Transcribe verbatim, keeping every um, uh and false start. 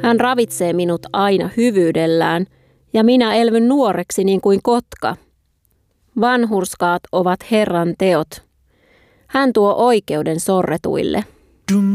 Hän ravitsee minut aina hyvyydellään, ja minä elvyn nuoreksi niin kuin kotka. Vanhurskaat ovat Herran teot. Hän tuo oikeuden sorretuille.